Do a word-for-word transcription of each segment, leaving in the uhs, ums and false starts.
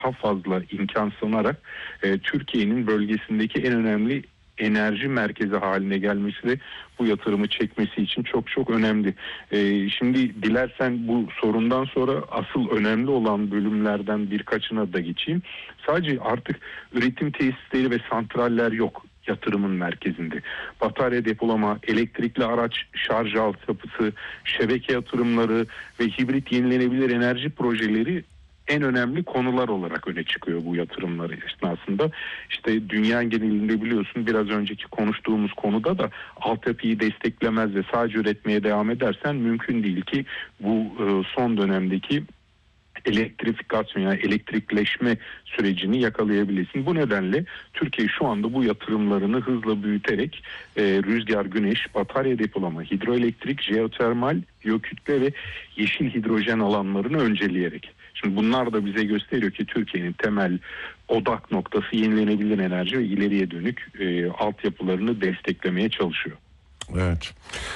daha fazla imkan sunarak e, Türkiye'nin bölgesindeki en önemli enerji merkezi haline gelmesi ve bu yatırımı çekmesi için çok çok önemli. Ee, şimdi dilersen bu sorundan sonra asıl önemli olan bölümlerden birkaçına da geçeyim. Sadece artık üretim tesisleri ve santraller yok yatırımın merkezinde. Batarya depolama, elektrikli araç şarj altyapısı, şebeke yatırımları ve hibrit yenilenebilir enerji projeleri en önemli konular olarak öne çıkıyor bu yatırımları esnasında. İşte dünya genelinde biliyorsun biraz önceki konuştuğumuz konuda da altyapıyı desteklemez ve sadece üretmeye devam edersen mümkün değil ki bu son dönemdeki elektrifikasyon yani elektrikleşme sürecini yakalayabilesin. Bu nedenle Türkiye şu anda bu yatırımlarını hızla büyüterek e, rüzgar, güneş, batarya depolama, hidroelektrik, jeotermal, biyokütle ve yeşil hidrojen alanlarını önceleyerek. Şimdi bunlar da bize gösteriyor ki Türkiye'nin temel odak noktası yenilenebilir enerji ve ileriye dönük e, altyapılarını desteklemeye çalışıyor. Evet.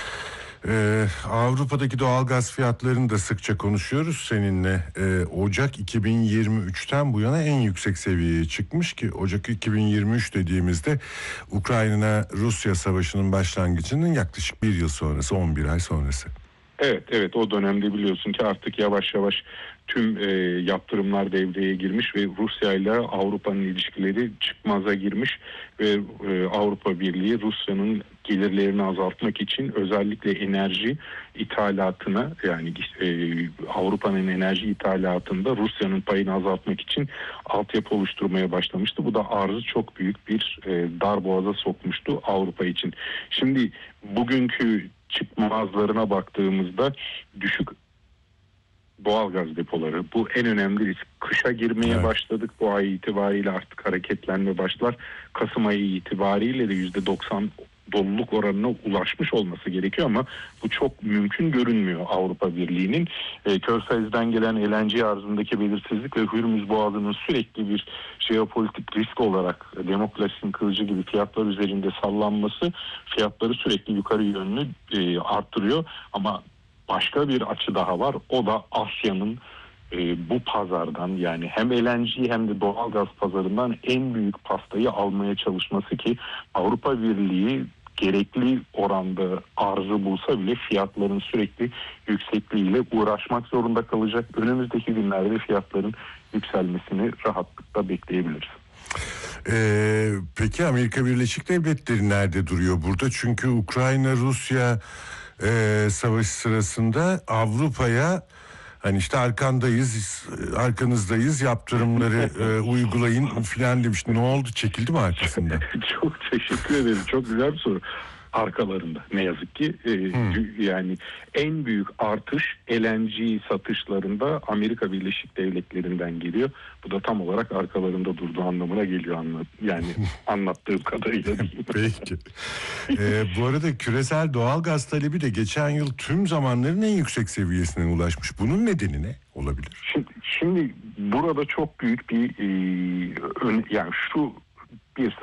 Ee, Avrupa'daki doğalgaz fiyatlarını da sıkça konuşuyoruz seninle. Ee, Ocak iki bin yirmi üçten bu yana en yüksek seviyeye çıkmış ki Ocak iki bin yirmi üç dediğimizde Ukrayna-Rusya savaşının başlangıcının yaklaşık bir yıl sonrası, on bir ay sonrası. Evet, evet o dönemde biliyorsun ki artık yavaş yavaş tüm e, yaptırımlar devreye girmiş ve Rusya ile Avrupa'nın ilişkileri çıkmaza girmiş ve e, Avrupa Birliği Rusya'nın gelirlerini azaltmak için özellikle enerji ithalatına yani e, Avrupa'nın enerji ithalatında Rusya'nın payını azaltmak için altyapı oluşturmaya başlamıştı. Bu da arzı çok büyük bir e, darboğaza sokmuştu Avrupa için. Şimdi bugünkü çıkmazlarına baktığımızda düşük doğalgaz depoları bu en önemli risk. Kışa girmeye evet. başladık. Bu ay itibariyle artık hareketlenme başlar. Kasım ayı itibariyle de yüzde doksan doluluk oranına ulaşmış olması gerekiyor ama bu çok mümkün görünmüyor Avrupa Birliği'nin. E, Körfez'den gelen L N G arzındaki belirsizlik ve Hürmüz Boğazı'nın sürekli bir jeopolitik risk olarak Demokrasinin kılıcı gibi fiyatlar üzerinde sallanması fiyatları sürekli yukarı yönlü e, arttırıyor ama başka bir açı daha var. O da Asya'nın e, bu pazardan yani hem L N G hem de doğalgaz pazarından en büyük pastayı almaya çalışması ki Avrupa Birliği gerekli oranda arzı bulsa bile fiyatların sürekli yüksekliğiyle uğraşmak zorunda kalacak. Önümüzdeki günlerde fiyatların yükselmesini rahatlıkla bekleyebiliriz. Ee, peki Amerika Birleşik Devletleri nerede duruyor burada? Çünkü Ukrayna-Rusya e, savaşı sırasında Avrupa'ya hani işte arkandayız, arkanızdayız, yaptırımları e, uygulayın falan demişti. Ne oldu? Çekildi mi arkasında? Çok teşekkür ederim. Çok güzel bir soru. Arkalarında ne yazık ki e, hmm. yani en büyük artış L N G satışlarında Amerika Birleşik Devletleri'nden geliyor. Bu da tam olarak arkalarında durduğu anlamına geliyor anlat yani anlattığım kadarıyla değil. Peki. Ee, bu arada küresel doğalgaz talebi de geçen yıl tüm zamanların en yüksek seviyesine ulaşmış. Bunun nedeni ne olabilir? Şimdi, şimdi burada çok büyük bir e, ön, yani şu bir